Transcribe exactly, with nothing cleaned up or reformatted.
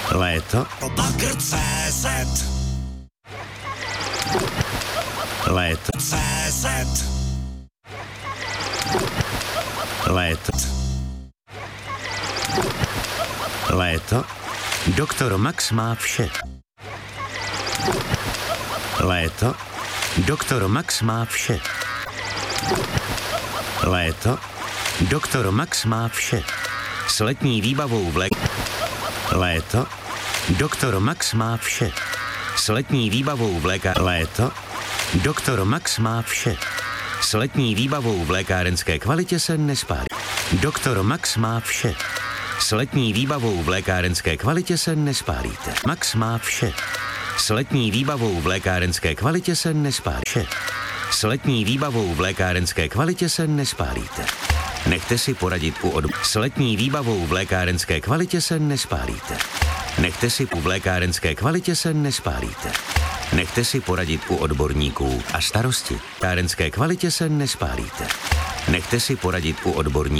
Léto. Bagr tečka cé zet Léto. cé zet Léto. Léto. Doktor Max má vše. Léto. Doktor Max má vše. Léto. Doktor Max má vše. S letní výbavou v lé... Léto. Doktor Max má vše. S letní výbavou v léka... Léto. Doktor Max má vše. S letní výbavou v lékárenské kvalitě se nespálí. Doktor Max má vše. S letní výbavou v lékárenské kvalitě se nespálíte. Max má vše. S letní výbavou v lékárenské kvalitě se nespálí. Vše. S letní výbavou v lékárenské kvalitě se nespálíte. Nechte si poradit u odb... S letní výbavou v lékárenské kvalitě se nespálíte. Nechte si v lékárenské kvalitě se nespálíte. Nechte si poradit u odborníků a starosti. V lékárenské kvalitě se nespálíte. Nechte si poradit u odborníků.